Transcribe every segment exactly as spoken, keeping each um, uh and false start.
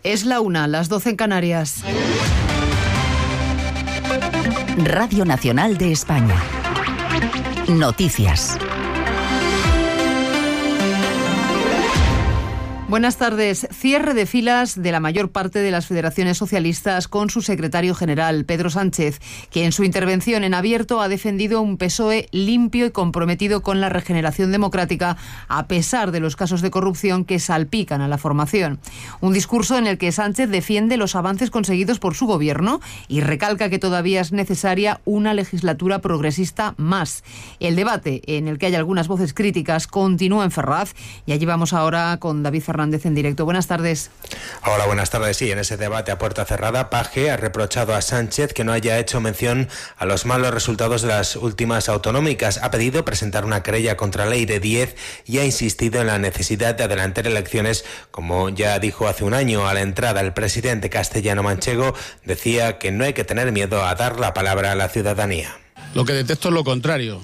Es la una, las doce en Canarias. Radio Nacional de España. Noticias. Buenas tardes. Cierre de filas de la mayor parte de las federaciones socialistas con su secretario general, Pedro Sánchez, que en su intervención en abierto ha defendido un P S O E limpio y comprometido con la regeneración democrática, a pesar de los casos de corrupción que salpican a la formación. Un discurso en el que Sánchez defiende los avances conseguidos por su gobierno y recalca que todavía es necesaria una legislatura progresista más. El debate, en el que hay algunas voces críticas, continúa en Ferraz y allí vamos ahora con David Fernández en directo. Buenas tardes. Hola, buenas tardes. Sí, en ese debate a puerta cerrada, Paje ha reprochado a Sánchez que no haya hecho mención a los malos resultados de las últimas autonómicas. Ha pedido presentar una querella contra la Ley de diez y ha insistido en la necesidad de adelantar elecciones, como ya dijo hace un año. A la entrada, el presidente castellano-manchego decía que no hay que tener miedo a dar la palabra a la ciudadanía. Lo que detesto es lo contrario.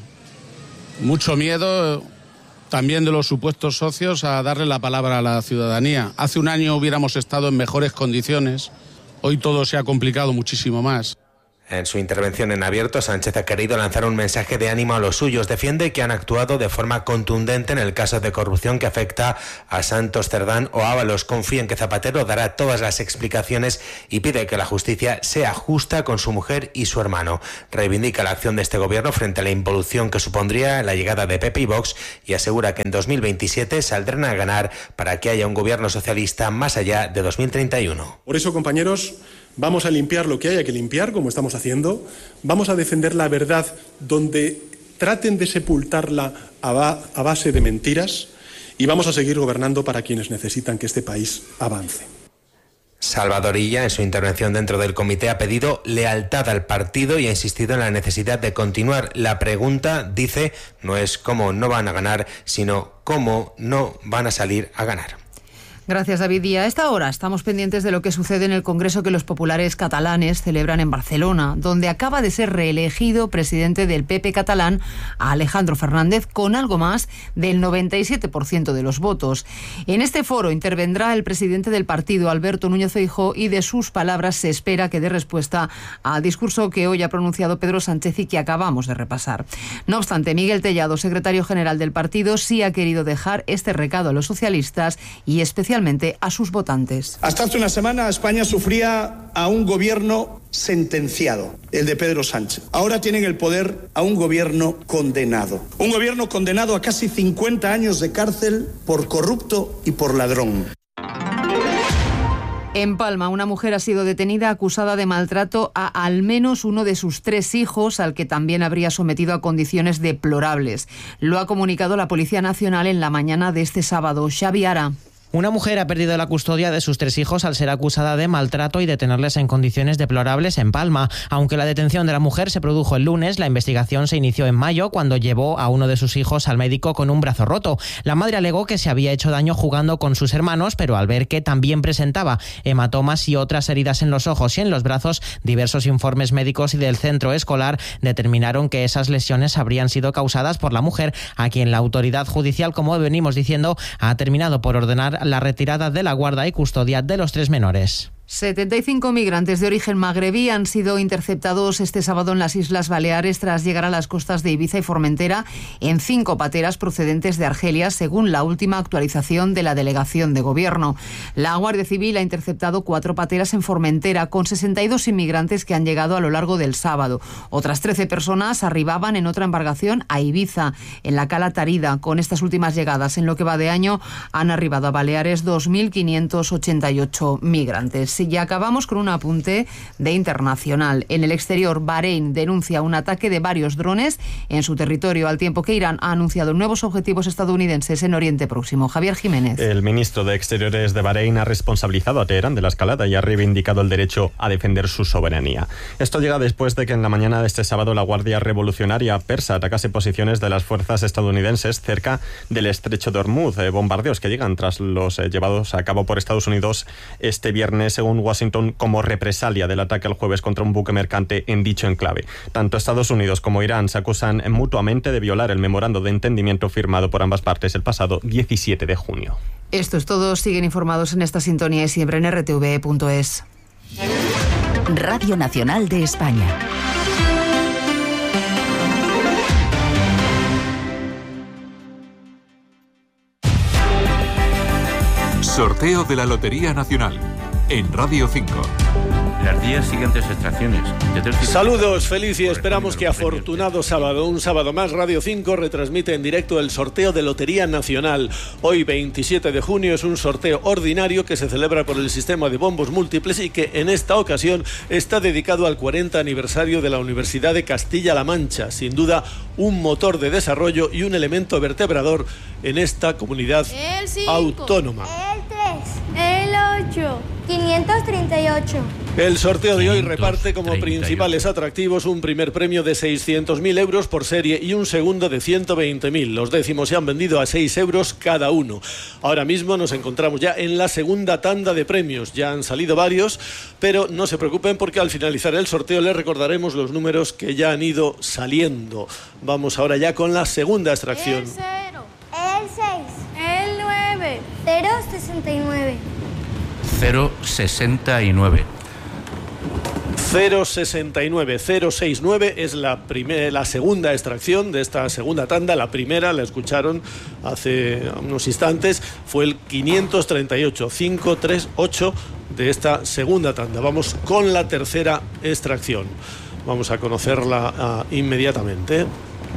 Mucho miedo también de los supuestos socios a darle la palabra a la ciudadanía. Hace un año hubiéramos estado en mejores condiciones, hoy todo se ha complicado muchísimo más. En su intervención en abierto, Sánchez ha querido lanzar un mensaje de ánimo a los suyos. Defiende que han actuado de forma contundente en el caso de corrupción que afecta a Santos Cerdán o Ábalos. Confía en que Zapatero dará todas las explicaciones y pide que la justicia sea justa con su mujer y su hermano. Reivindica la acción de este gobierno frente a la involución que supondría la llegada de P P y Vox y asegura que en dos mil veintisiete saldrán a ganar para que haya un gobierno socialista más allá de dos mil treinta y uno. Por eso, compañeros, vamos a limpiar lo que haya que limpiar, como estamos haciendo. Vamos a defender la verdad donde traten de sepultarla a, ba- a base de mentiras y vamos a seguir gobernando para quienes necesitan que este país avance. Salvador Illa, en su intervención dentro del comité, ha pedido lealtad al partido y ha insistido en la necesidad de continuar. La pregunta, dice, no es cómo no van a ganar, sino cómo no van a salir a ganar. Gracias, David. Y a esta hora estamos pendientes de lo que sucede en el Congreso que los populares catalanes celebran en Barcelona, donde acaba de ser reelegido presidente del P P catalán a Alejandro Fernández con algo más del noventa y siete por ciento de los votos. En este foro intervendrá el presidente del partido, Alberto Núñez Feijóo, y de sus palabras se espera que dé respuesta al discurso que hoy ha pronunciado Pedro Sánchez y que acabamos de repasar. No obstante, Miguel Tellado, secretario general del partido, sí ha querido dejar este recado a los socialistas y especialmente a sus votantes. Hasta hace una semana España sufría a un gobierno sentenciado, el de Pedro Sánchez. Ahora tienen el poder a un gobierno condenado. Un gobierno condenado a casi cincuenta años de cárcel por corrupto y por ladrón. En Palma, una mujer ha sido detenida acusada de maltrato a al menos uno de sus tres hijos, al que también habría sometido a condiciones deplorables. Lo ha comunicado la Policía Nacional en la mañana de este sábado. Xavi Ara. Una mujer ha perdido la custodia de sus tres hijos al ser acusada de maltrato y de tenerles en condiciones deplorables en Palma. Aunque la detención de la mujer se produjo el lunes, la investigación se inició en mayo cuando llevó a uno de sus hijos al médico con un brazo roto. La madre alegó que se había hecho daño jugando con sus hermanos, pero al ver que también presentaba hematomas y otras heridas en los ojos y en los brazos, diversos informes médicos y del centro escolar determinaron que esas lesiones habrían sido causadas por la mujer, a quien la autoridad judicial, como venimos diciendo, ha terminado por ordenar la retirada de la guarda y custodia de los tres menores. setenta y cinco migrantes de origen magrebí han sido interceptados este sábado en las Islas Baleares tras llegar a las costas de Ibiza y Formentera en cinco pateras procedentes de Argelia, según la última actualización de la delegación de gobierno. La Guardia Civil ha interceptado cuatro pateras en Formentera con sesenta y dos inmigrantes que han llegado a lo largo del sábado. Otras trece personas arribaban en otra embarcación a Ibiza, en la Cala Tarida. Con estas últimas llegadas en lo que va de año han arribado a Baleares dos mil quinientos ochenta y ocho migrantes. Y acabamos con un apunte de internacional. En el exterior, Bahrein denuncia un ataque de varios drones en su territorio, al tiempo que Irán ha anunciado nuevos objetivos estadounidenses en Oriente Próximo. Javier Jiménez. El ministro de Exteriores de Bahrein ha responsabilizado a Teherán de la escalada y ha reivindicado el derecho a defender su soberanía. Esto llega después de que en la mañana de este sábado la Guardia Revolucionaria Persa atacase posiciones de las fuerzas estadounidenses cerca del estrecho de Hormuz. Eh, bombardeos que llegan tras los eh, llevados a cabo por Estados Unidos este viernes según Washington, como represalia del ataque el jueves contra un buque mercante en dicho enclave. Tanto Estados Unidos como Irán se acusan mutuamente de violar el memorando de entendimiento firmado por ambas partes el pasado diecisiete de junio. Esto es todo. Siguen informados en esta sintonía y siempre en R T V punto es. Radio Nacional de España. Sorteo de la Lotería Nacional en Radio cinco. Las diez siguientes extracciones. Saludos, feliz y esperamos que afortunado sábado, un sábado más, Radio cinco retransmite en directo el sorteo de Lotería Nacional. Hoy, veintisiete de junio, es un sorteo ordinario que se celebra por el sistema de bombos múltiples y que en esta ocasión está dedicado al cuarenta aniversario de la Universidad de Castilla-La Mancha. Sin duda, un motor de desarrollo y un elemento vertebrador en esta comunidad el cinco, autónoma. El tres, el ocho, quinientos treinta y ocho. El sorteo de hoy reparte como principales atractivos un primer premio de seiscientos mil euros por serie y un segundo de ciento veinte mil. Los décimos se han vendido a seis euros cada uno. Ahora mismo nos encontramos ya en la segunda tanda de premios. Ya han salido varios, pero no se preocupen porque al finalizar el sorteo les recordaremos los números que ya han ido saliendo. Vamos ahora ya con la segunda extracción. El cero, el seis, el nueve, cero sesenta y nueve. cero sesenta y nueve. cero sesenta y nueve, cero sesenta y nueve es la primera, la segunda extracción de esta segunda tanda. La primera la escucharon hace unos instantes, fue el quinientos treinta y ocho, quinientos treinta y ocho de esta segunda tanda. Vamos con la tercera extracción. Vamos a conocerla uh, inmediatamente.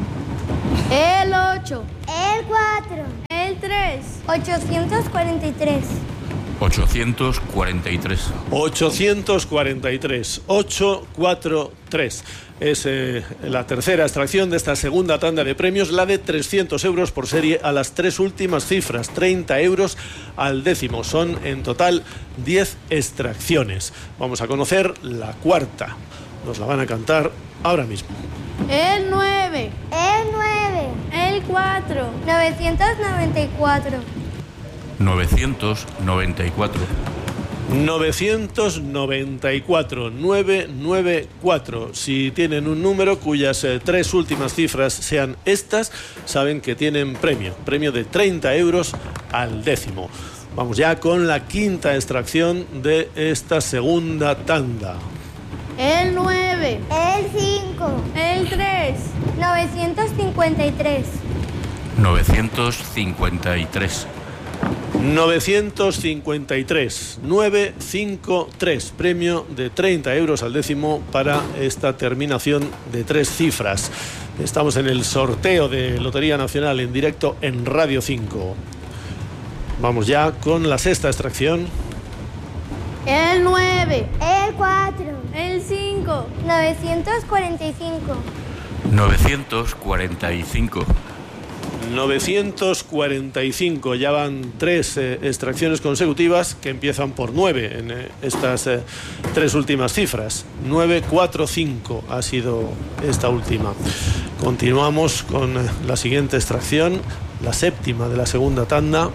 El ocho, el cuatro, el tres, ochocientos cuarenta y tres. ochocientos cuarenta y tres. ochocientos cuarenta y tres. ochocientos cuarenta y tres. Es eh, la tercera extracción de esta segunda tanda de premios, la de trescientos euros por serie a las tres últimas cifras, treinta euros al décimo. Son en total diez extracciones. Vamos a conocer la cuarta. Nos la van a cantar ahora mismo. El nueve, el nueve, el cuatro, novecientos noventa y cuatro. novecientos noventa y cuatro. novecientos noventa y cuatro, novecientos noventa y cuatro. Si tienen un número cuyas eh, tres últimas cifras sean estas, saben que tienen premio, premio de treinta euros al décimo. Vamos ya con la quinta extracción de esta segunda tanda. El nueve, el cinco, el tres, novecientos cincuenta y tres. novecientos cincuenta y tres. novecientos cincuenta y tres, novecientos cincuenta y tres, premio de treinta euros al décimo para esta terminación de tres cifras. Estamos en el sorteo de Lotería Nacional en directo en Radio cinco. Vamos ya con la sexta extracción. El nueve, el cuatro, el cinco, novecientos cuarenta y cinco. novecientos cuarenta y cinco. novecientos cuarenta y cinco, ya van tres eh, extracciones consecutivas que empiezan por nueve en eh, estas eh, tres últimas cifras. novecientos cuarenta y cinco ha sido esta última. Continuamos con eh, la siguiente extracción, la séptima de la segunda tanda.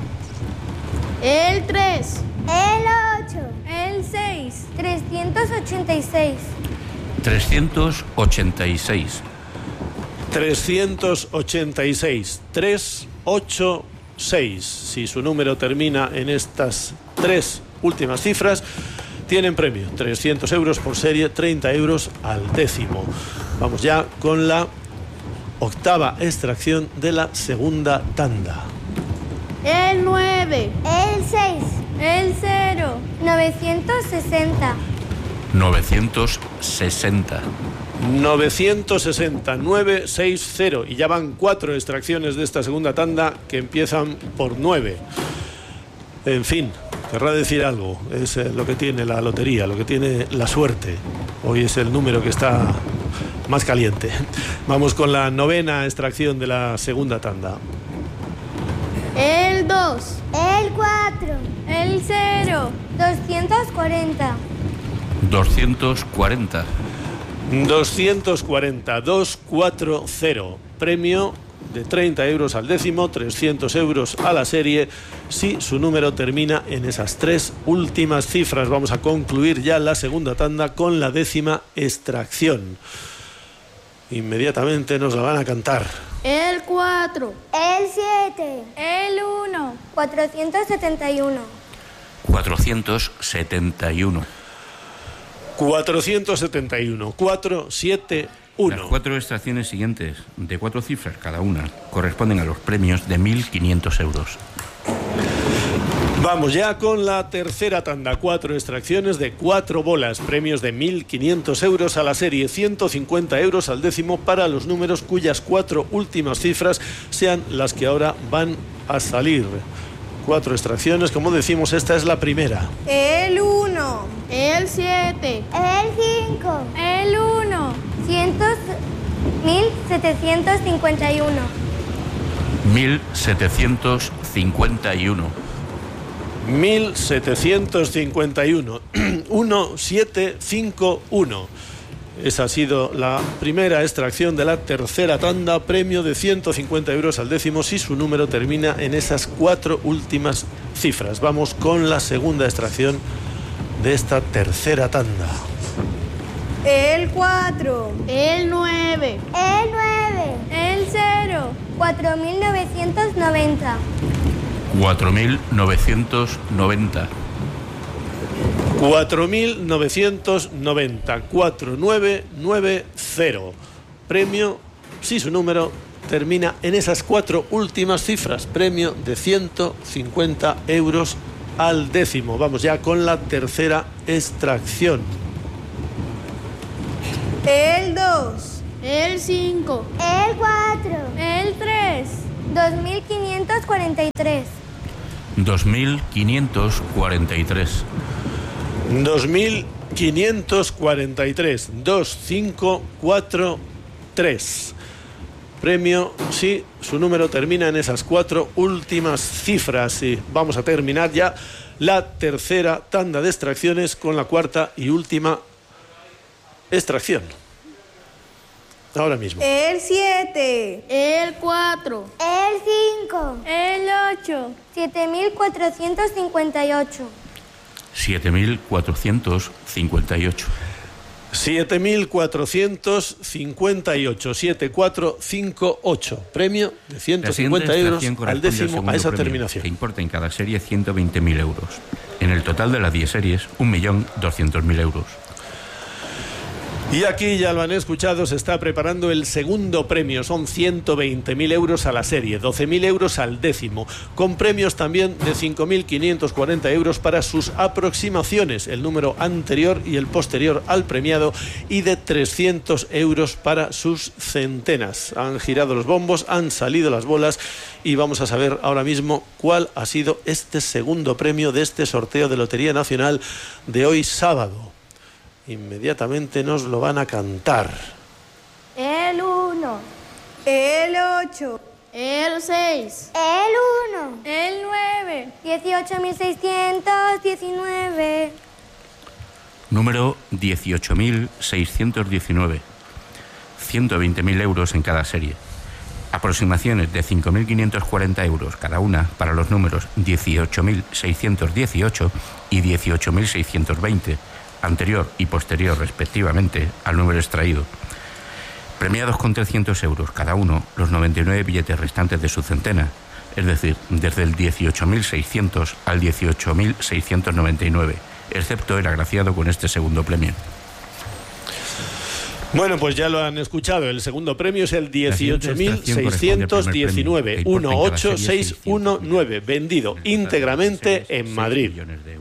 El tres, el ocho, el seis, trescientos ochenta y seis. trescientos ochenta y seis. trescientos ochenta y seis, trescientos ochenta y seis. Si su número termina en estas tres últimas cifras, tienen premio, trescientos euros por serie, treinta euros al décimo. Vamos ya con la octava extracción de la segunda tanda. El nueve, el seis, el cero, novecientos sesenta. novecientos sesenta. novecientos sesenta, novecientos sesenta. Y ya van cuatro extracciones de esta segunda tanda que empiezan por nueve. En fin, querrá decir algo. Es eh, lo que tiene la lotería, lo que tiene la suerte. Hoy es el número que está más caliente. Vamos con la novena extracción de la segunda tanda. El dos, el cuatro, el cero, doscientos cuarenta. doscientos cuarenta. doscientos cuarenta, doscientos cuarenta. Premio de treinta euros al décimo, trescientos euros a la serie, si su número termina en esas tres últimas cifras. Vamos a concluir ya la segunda tanda con la décima extracción. Inmediatamente nos la van a cantar. El cuatro. El siete. El uno. cuatrocientos setenta y uno. cuatrocientos setenta y uno. cuatrocientos setenta y uno. cuatro, siete, uno. Las cuatro extracciones siguientes, de cuatro cifras cada una, corresponden a los premios de mil quinientos euros. Vamos ya con la tercera tanda. Cuatro extracciones de cuatro bolas. Premios de mil quinientos euros a la serie. ciento cincuenta euros al décimo para los números cuyas cuatro últimas cifras sean las que ahora van a salir. Cuatro extracciones, como decimos, esta es la primera. El uno. El siete. El cinco. El uno. mil setecientos cincuenta y uno. mil setecientos cincuenta y uno. mil setecientos cincuenta y uno. uno siete cinco uno. Esa ha sido la primera extracción de la tercera tanda. Premio de ciento cincuenta euros al décimo si su número termina en esas cuatro últimas cifras. Vamos con la segunda extracción de esta tercera tanda. El cuatro. El nueve. El nueve. El cero. cuatro mil novecientos noventa. cuatro mil novecientos noventa. cuatro mil novecientos noventa. cuatro nueve nueve cero. Premio si su número termina en esas cuatro últimas cifras. Premio de ciento cincuenta euros al décimo. Vamos ya con la tercera extracción. El dos. El cinco. El cuatro. El tres. dos mil quinientos cuarenta y tres. dos mil quinientos cuarenta y tres. dos mil quinientos cuarenta y tres. dos cinco cuatro tres. Premio si su número termina en esas cuatro últimas cifras. Y vamos a terminar ya la tercera tanda de extracciones con la cuarta y última extracción. Ahora mismo. El siete. El cuatro. El cinco. El ocho. siete mil cuatrocientos cincuenta y ocho. siete mil cuatrocientos cincuenta y ocho. siete mil cuatrocientos cincuenta y ocho. siete cuatro cinco ocho. Premio de ciento cincuenta euros al décimo a esa terminación. Que importa en cada serie ciento veinte mil euros. En el total de las diez series, un millón doscientos mil euros. Y aquí ya lo han escuchado, se está preparando el segundo premio. Son ciento veinte mil euros a la serie, doce mil euros al décimo, con premios también de cinco mil quinientos cuarenta euros para sus aproximaciones, el número anterior y el posterior al premiado, y de trescientos euros para sus centenas. Han girado los bombos, han salido las bolas y vamos a saber ahora mismo cuál ha sido este segundo premio de este sorteo de Lotería Nacional de hoy sábado. Inmediatamente nos lo van a cantar. El uno. El ocho. El seis. El uno. El nueve. dieciocho mil seiscientos diecinueve. Número dieciocho mil seiscientos diecinueve. ciento veinte mil euros en cada serie. Aproximaciones de cinco mil quinientos cuarenta euros cada una para los números dieciocho mil seiscientos dieciocho y dieciocho mil seiscientos veinte. Anterior y posterior respectivamente al número extraído. Premiados con trescientos euros cada uno los noventa y nueve billetes restantes de su centena, es decir, desde el dieciocho mil seiscientos al dieciocho mil seiscientos noventa y nueve, excepto el agraciado con este segundo premio. Bueno, pues ya lo han escuchado, el segundo premio es el dieciocho mil seiscientos diecinueve, uno ocho seis uno nueve, vendido íntegramente en Madrid.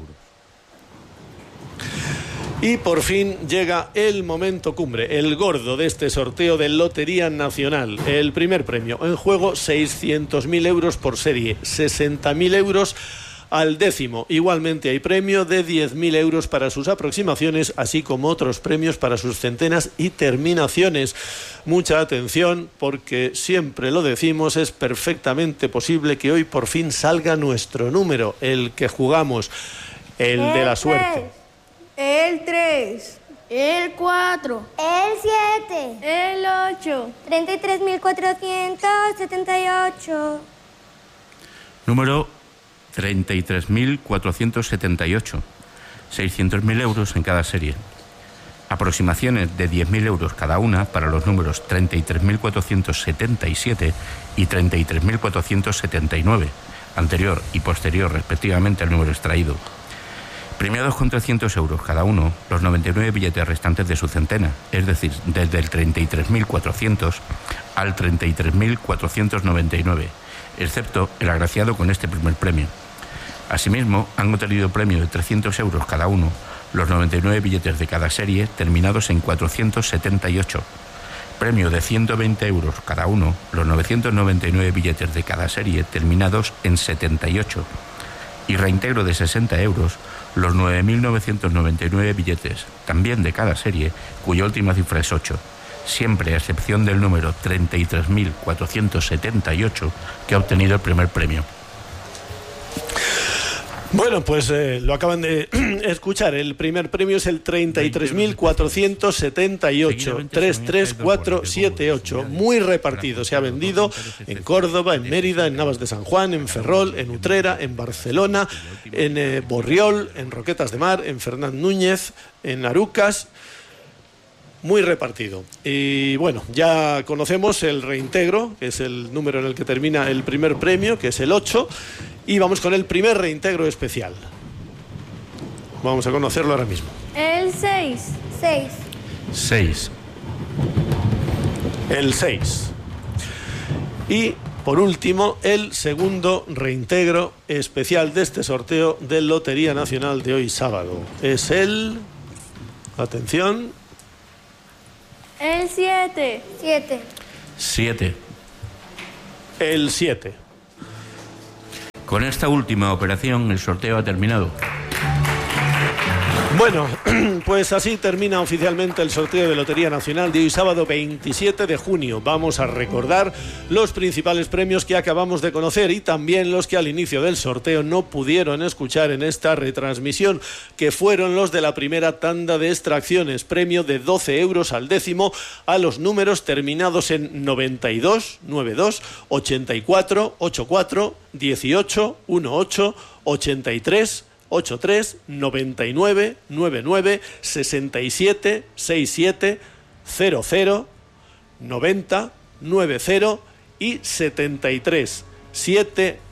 Y por fin llega el momento cumbre, el gordo de este sorteo de Lotería Nacional. El primer premio en juego, seiscientos mil euros por serie, sesenta mil euros al décimo. Igualmente hay premio de diez mil euros para sus aproximaciones, así como otros premios para sus centenas y terminaciones. Mucha atención, porque siempre lo decimos, es perfectamente posible que hoy por fin salga nuestro número, el que jugamos, el de la suerte. El tres. El cuatro. El siete. El ocho. treinta y tres mil cuatrocientos setenta y ocho. Número treinta y tres mil cuatrocientos setenta y ocho. seiscientos mil euros en cada serie. Aproximaciones de diez mil euros cada una para los números treinta y tres mil cuatrocientos setenta y siete y treinta y tres mil cuatrocientos setenta y nueve, anterior y posterior respectivamente al número extraído. Premiados con trescientos euros cada uno, los noventa y nueve billetes restantes de su centena, es decir, desde el treinta y tres mil cuatrocientos al treinta y tres mil cuatrocientos noventa y nueve, excepto el agraciado con este primer premio. Asimismo, han obtenido premio de trescientos euros cada uno, los noventa y nueve billetes de cada serie terminados en cuatrocientos setenta y ocho. Premio de ciento veinte euros cada uno, los novecientos noventa y nueve billetes de cada serie terminados en setenta y ocho. Y reintegro de sesenta euros, los nueve mil novecientos noventa y nueve billetes, también de cada serie, cuya última cifra es ocho, siempre a excepción del número treinta y tres mil cuatrocientos setenta y ocho, que ha obtenido el primer premio. Bueno, pues eh, lo acaban de escuchar. El primer premio es el treinta y tres mil cuatrocientos setenta y ocho, treinta y tres mil cuatrocientos setenta y ocho. Muy repartido. Se ha vendido en Córdoba, en Mérida, en Navas de San Juan, en Ferrol, en Utrera, en Barcelona, en eh, Borriol, en Roquetas de Mar, en Fernán Núñez, en Arucas. Muy repartido. Y bueno, ya conocemos el reintegro, que es el número en el que termina el primer premio, que es el ocho. Y vamos con el primer reintegro especial. Vamos a conocerlo ahora mismo. El seis. seis. seis. El seis. Y por último, el segundo reintegro especial de este sorteo de Lotería Nacional de hoy sábado. Es el... Atención. El siete. siete. siete. El siete. Con esta última operación el sorteo ha terminado. Bueno, pues así termina oficialmente el sorteo de Lotería Nacional de hoy sábado veintisiete de junio. Vamos a recordar los principales premios que acabamos de conocer y también los que al inicio del sorteo no pudieron escuchar en esta retransmisión, que fueron los de la primera tanda de extracciones. Premio de doce euros al décimo a los números terminados en noventa y dos, noventa y dos, ochenta y cuatro, ochenta y cuatro, dieciocho, dieciocho, ochenta y tres, ochenta y tres, noventa y nueve, noventa y nueve, sesenta y siete, sesenta y siete, cero cero, noventa, noventa y setenta y tres, setenta y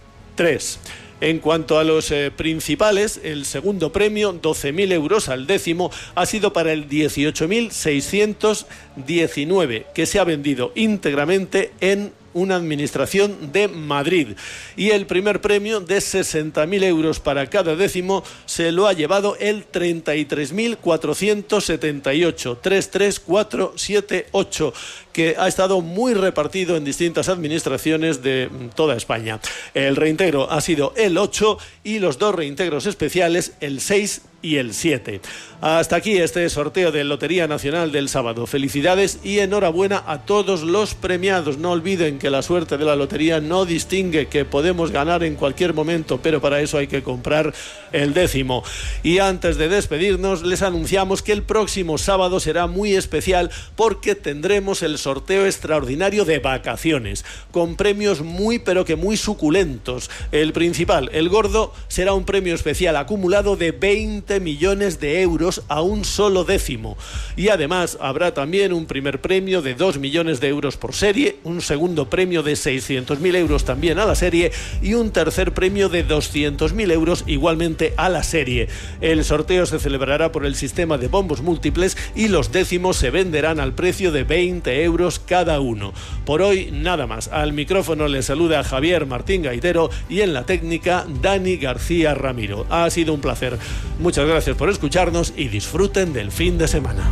tres. En cuanto a los eh, principales, el segundo premio, doce mil euros al décimo, ha sido para el dieciocho mil seiscientos diecinueve, que se ha vendido íntegramente en una administración de Madrid. Y el primer premio de sesenta mil euros para cada décimo se lo ha llevado el treinta y tres mil cuatrocientos setenta y ocho, treinta y tres mil cuatrocientos setenta y ocho, que ha estado muy repartido en distintas administraciones de toda España. El reintegro ha sido el ocho y los dos reintegros especiales, el seis y el siete. Hasta aquí este sorteo de Lotería Nacional del sábado. Felicidades y enhorabuena a todos los premiados. No olviden que la suerte de la lotería no distingue, que podemos ganar en cualquier momento, pero para eso hay que comprar el décimo. Y antes de despedirnos, les anunciamos que el próximo sábado será muy especial porque tendremos el sorteo extraordinario de vacaciones, con premios muy pero que muy suculentos. El principal, el gordo, será un premio especial acumulado de veinte millones de euros a un solo décimo. Y además habrá también un primer premio de dos millones de euros por serie, un segundo premio de seiscientos mil euros también a la serie y un tercer premio de doscientos mil euros igualmente a la serie. El sorteo se celebrará por el sistema de bombos múltiples y los décimos se venderán al precio de veinte euros cada uno. Por hoy nada más. Al micrófono les saluda Javier Martín Gaitero y en la técnica Dani García Ramiro. Ha sido un placer. Muchas gracias por escucharnos y disfruten del fin de semana.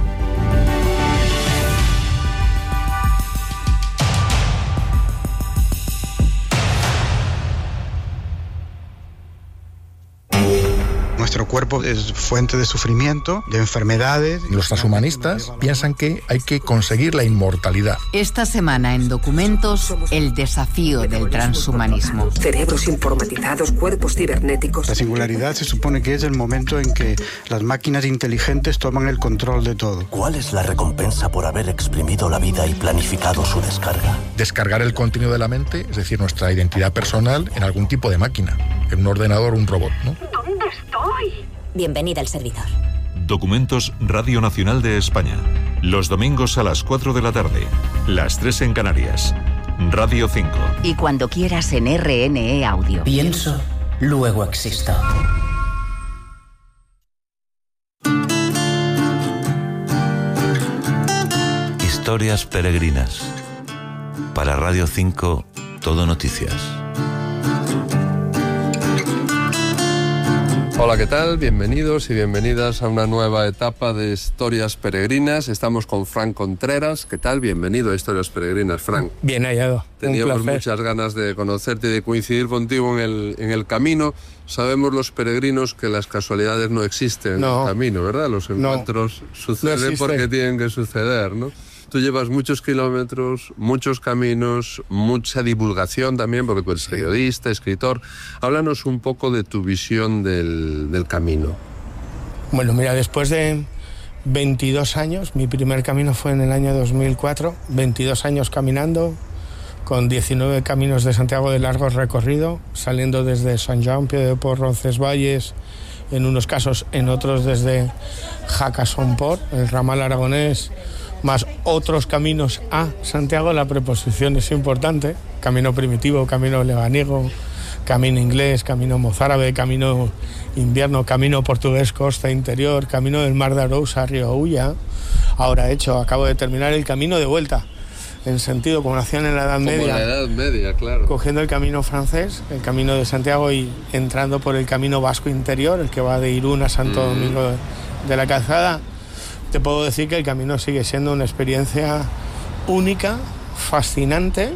Nuestro cuerpo es fuente de sufrimiento, de enfermedades. Los transhumanistas piensan que hay que conseguir la inmortalidad. Esta semana en Documentos, el desafío del transhumanismo. Cerebros informatizados, cuerpos cibernéticos. La singularidad se supone que es el momento en que las máquinas inteligentes toman el control de todo. ¿Cuál es la recompensa por haber exprimido la vida y planificado su descarga? Descargar el contenido de la mente, es decir, nuestra identidad personal, en algún tipo de máquina, en un ordenador o un robot, ¿no? ¿Dónde estoy? Bienvenida al servidor. Documentos Radio Nacional de España. Los domingos a las cuatro de la tarde, las tres en Canarias. Radio cinco. Y cuando quieras en R N E Audio. Pienso, luego existo. Historias peregrinas. Para Radio cinco, Todo Noticias. Hola, ¿qué tal? Bienvenidos y bienvenidas a una nueva etapa de Historias Peregrinas. Estamos con Fran Contreras. ¿Qué tal? Bienvenido a Historias Peregrinas, Fran. Bien hallado. Teníamos muchas ganas de conocerte y de coincidir contigo en el, en el camino. Sabemos los peregrinos que las casualidades no existen no. en el camino, ¿verdad? Los encuentros no. suceden no porque tienen que suceder, ¿no? Tú llevas muchos kilómetros, muchos caminos, mucha divulgación también, porque tú eres periodista, escritor. Háblanos un poco de tu visión del, del camino. Bueno, mira, después de veintidós años, mi primer camino fue en el año dos mil cuatro, veintidós años caminando, con diecinueve caminos de Santiago de largo recorrido, saliendo desde Sant Joan, Piedeport, Roncesvalles, en unos casos, en otros desde Jaca-Son-Port, el ramal aragonés, más otros caminos a Santiago. La preposición es importante: camino primitivo, camino lebaniego, camino inglés, camino mozárabe, camino invierno, camino portugués, costa interior, camino del Mar de Arousa, Río Ulla. Ahora hecho, acabo de terminar el camino de vuelta, en sentido como lo hacían en la Edad Media. Como la Edad Media, claro. Cogiendo el camino francés, el camino de Santiago, y entrando por el camino vasco interior, el que va de Irún a Santo mm. Domingo de, de la Calzada. Te puedo decir que el camino sigue siendo una experiencia única, fascinante,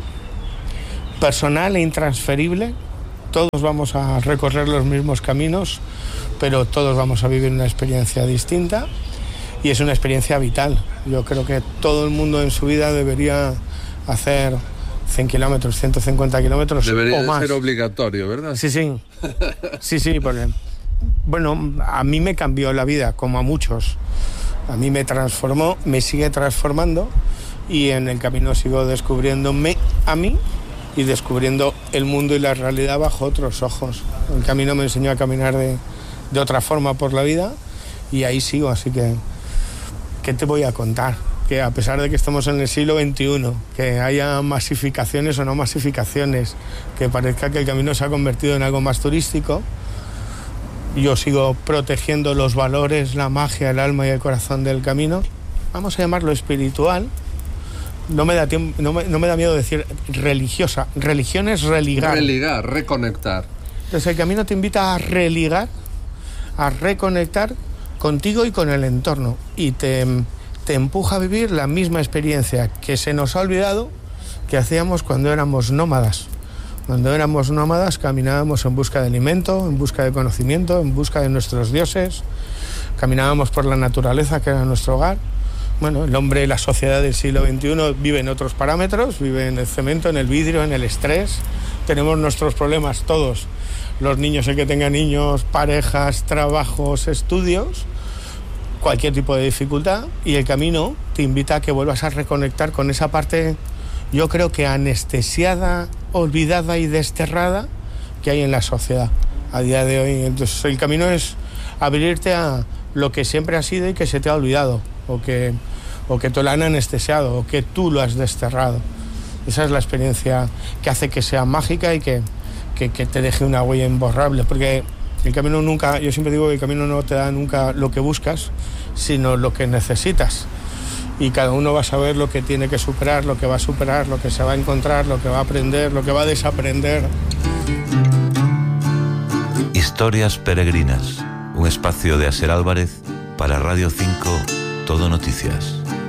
personal e intransferible. Todos vamos a recorrer los mismos caminos, pero todos vamos a vivir una experiencia distinta, y es una experiencia vital. Yo creo que todo el mundo en su vida debería hacer cien kilómetros, ciento cincuenta kilómetros debería o más. Debería ser obligatorio, ¿verdad? Sí, sí. Sí, sí, porque, bueno, a mí me cambió la vida, como a muchos. A mí me transformó, me sigue transformando, y en el camino sigo descubriéndome a mí y descubriendo el mundo y la realidad bajo otros ojos. El camino me enseñó a caminar de, de otra forma por la vida, y ahí sigo. Así que, ¿qué te voy a contar? Que a pesar de que estamos en el siglo veintiuno, que haya masificaciones o no masificaciones, que parezca que el camino se ha convertido en algo más turístico, yo sigo protegiendo los valores, la magia, el alma y el corazón del camino. Vamos a llamarlo espiritual. No me da tiempo, no me, no me da miedo decir religiosa. Religión es religar. Religar, reconectar. Entonces el camino te invita a religar, a reconectar contigo y con el entorno. Y te, te empuja a vivir la misma experiencia que se nos ha olvidado que hacíamos cuando éramos nómadas. Cuando éramos nómadas caminábamos en busca de alimento, en busca de conocimiento, en busca de nuestros dioses. Caminábamos por la naturaleza, que era nuestro hogar. Bueno, el hombre, la sociedad del siglo veintiuno vive en otros parámetros, vive en el cemento, en el vidrio, en el estrés. Tenemos nuestros problemas todos. Los niños, el que tenga niños, parejas, trabajos, estudios, cualquier tipo de dificultad. Y el camino te invita a que vuelvas a reconectar con esa parte, yo creo que anestesiada, olvidada y desterrada, que hay en la sociedad a día de hoy. Entonces el camino es abrirte a lo que siempre ha sido y que se te ha olvidado, o que, o que te lo han anestesiado, o que tú lo has desterrado. Esa es la experiencia que hace que sea mágica y que, que, que te deje una huella imborrable, porque el camino nunca, yo siempre digo que el camino no te da nunca lo que buscas, sino lo que necesitas. Y cada uno va a saber lo que tiene que superar, lo que va a superar, lo que se va a encontrar, lo que va a aprender, lo que va a desaprender. Historias peregrinas, un espacio de Asier Álvarez para Radio cinco, Todo Noticias.